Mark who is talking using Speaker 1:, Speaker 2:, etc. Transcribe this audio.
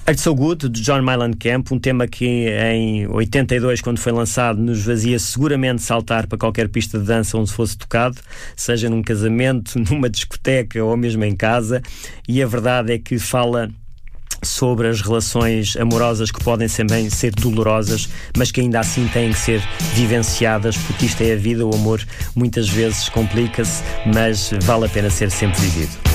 Speaker 1: It's So Good, de John Mellencamp, um tema que em 82, quando foi lançado, nos fazia seguramente saltar para qualquer pista de dança onde fosse tocado, seja num casamento, numa discoteca ou mesmo em casa, e a verdade é que fala sobre as relações amorosas que podem também ser dolorosas, mas que ainda assim têm que ser vivenciadas, porque isto é a vida. O amor muitas vezes complica-se, mas vale a pena ser sempre vivido.